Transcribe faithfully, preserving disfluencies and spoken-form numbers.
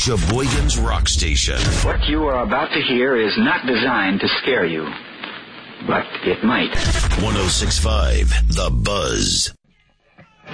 Sheboygan's Rock Station. What you are about to hear is not designed to scare you, but it might. one oh six point five The Buzz.